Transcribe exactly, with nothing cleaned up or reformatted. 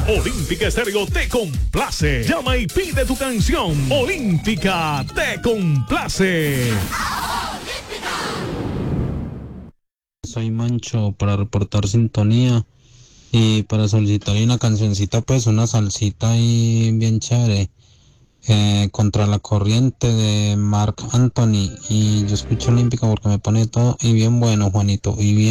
Olímpica Estéreo te complace. Llama y pide tu canción. Olímpica te complace. Soy Mancho para reportar sintonía y para solicitar una cancioncita, pues una salsita ahí bien chévere, eh, Contra la Corriente de Marc Anthony. Y yo escucho Olímpica porque me pone todo y bien bueno, Juanito, y bien